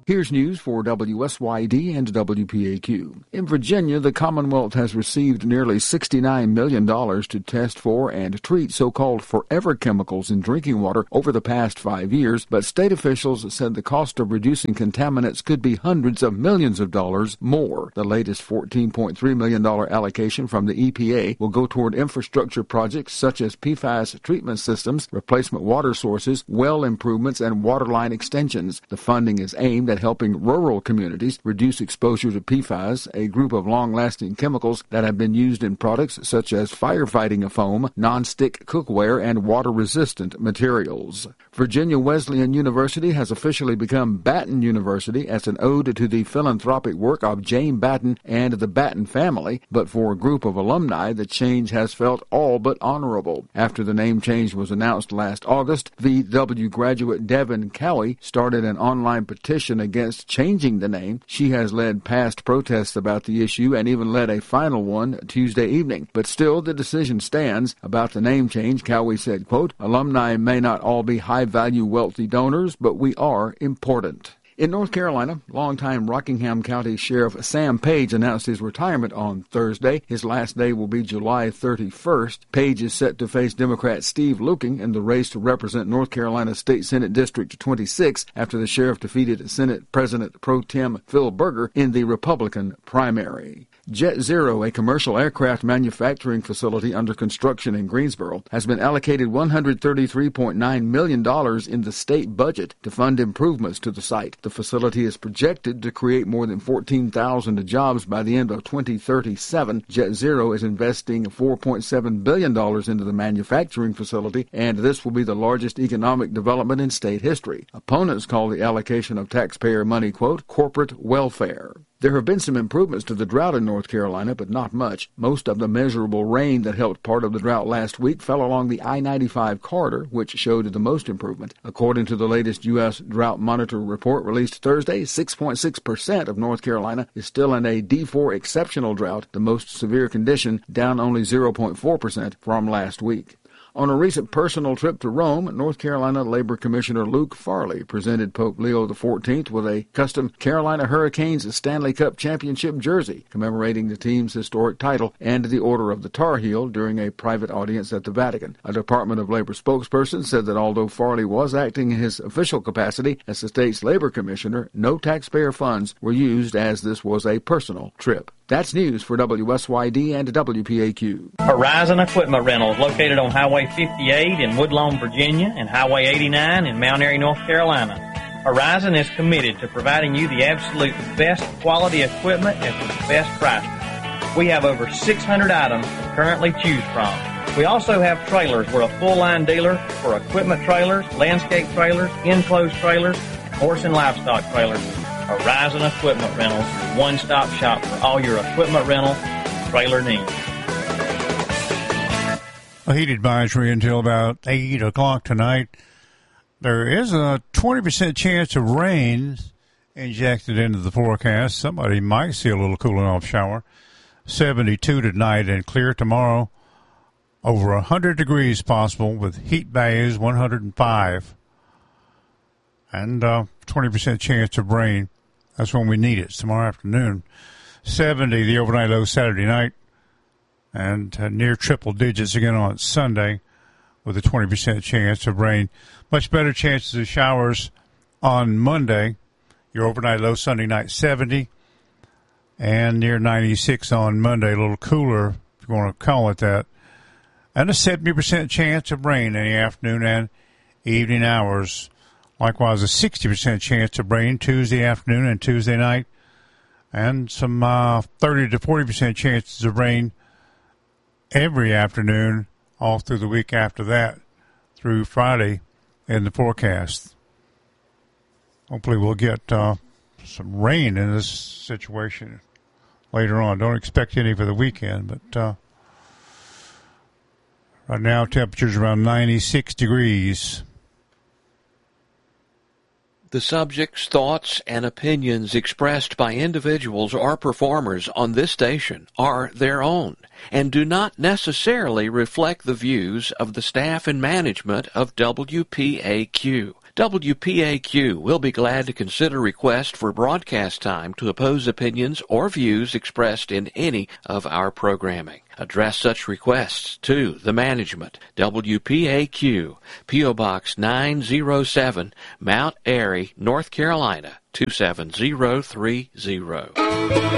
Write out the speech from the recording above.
Here's news for WSYD and WPAQ. In Virginia, the Commonwealth has received nearly $69 million to test for and treat so-called forever chemicals in drinking water over the past 5 years, but state officials said the cost of reducing contaminants could be hundreds of millions of dollars more. The latest $14.3 million allocation from the EPA will go toward infrastructure projects such as PFAS treatment systems, replacement water sources, well improvements, and waterline extensions. The funding is aimed at helping rural communities reduce exposure to PFAS, a group of long-lasting chemicals that have been used in products such as firefighting foam, non-stick cookware, and water-resistant materials. Virginia Wesleyan University has officially become Batten University as an ode to the philanthropic work of Jane Batten and the Batten family, but for a group of alumni, the change has felt all but honorable. After the name change was announced last August, VW graduate Devin Cowie started an online petition against changing the name. She has led past protests about the issue and even led a final one Tuesday evening. But still, the decision stands. About the name change, Cowie said, quote, "Alumni may not all be high-value wealthy donors, but we are important." In North Carolina, longtime Rockingham County Sheriff Sam Page announced his retirement on Thursday. His last day will be July 31st. Page is set to face Democrat Steve Luking in the race to represent North Carolina State Senate District 26 after the sheriff defeated Senate President Pro Tem Phil Berger in the Republican primary. Jet Zero, a commercial aircraft manufacturing facility under construction in Greensboro, has been allocated $133.9 million in the state budget to fund improvements to the site. The facility is projected to create more than 14,000 jobs by the end of 2037. Jet Zero is investing $4.7 billion into the manufacturing facility, and this will be the largest economic development in state history. Opponents call the allocation of taxpayer money, quote, corporate welfare. There have been some improvements to the drought in North Carolina, but not much. Most of the measurable rain that helped part of the drought last week fell along the I-95 corridor, which showed the most improvement. According to the latest U.S. Drought Monitor report released Thursday, 6.6% of North Carolina is still in a D4 exceptional drought, the most severe condition, down only 0.4% from last week. On a recent personal trip to Rome, North Carolina Labor Commissioner Luke Farley presented Pope Leo XIV with a custom Carolina Hurricanes Stanley Cup Championship jersey commemorating the team's historic title and the Order of the Tar Heel during a private audience at the Vatican. A Department of Labor spokesperson said that although Farley was acting in his official capacity as the state's labor commissioner, no taxpayer funds were used as this was a personal trip. That's news for WSYD and WPAQ. Horizon Equipment Rentals, located on Highway 58 in Woodlawn, Virginia, and Highway 89 in Mount Airy, North Carolina. Horizon is committed to providing you the absolute best quality equipment at the best price. We have over 600 items to currently choose from. We also have trailers. We're a full-line dealer for equipment trailers, landscape trailers, enclosed trailers, and horse and livestock trailers. Horizon Equipment Rentals, one-stop shop for all your equipment rental and trailer needs. A heat advisory until about 8 o'clock tonight. There is a 20% chance of rain injected into the forecast. Somebody might see a little cooling off shower. 72 tonight and clear tomorrow. Over 100 degrees possible with heat values 105. And 20% chance of rain. That's when we need it. It's tomorrow afternoon. 70 the overnight low Saturday night. And near triple digits again on Sunday with a 20% chance of rain. Much better chances of showers on Monday. Your overnight low Sunday night 70. And near 96 on Monday. A little cooler, if you want to call it that. And a 70% chance of rain in the afternoon and evening hours. Likewise, a 60% chance of rain Tuesday afternoon and Tuesday night. And some 30 to 40% chances of rain every afternoon all through the week after that through Friday in the forecast. Hopefully we'll get some rain in this situation later on. Don't expect any for the weekend, but right now temperatures around 96 degrees. The subjects, thoughts, and opinions expressed by individuals or performers on this station are their own and do not necessarily reflect the views of the staff and management of WPAQ. WPAQ will be glad to consider requests for broadcast time to oppose opinions or views expressed in any of our programming. Address such requests to the management. WPAQ, P.O. Box 907, Mount Airy, North Carolina, 27030.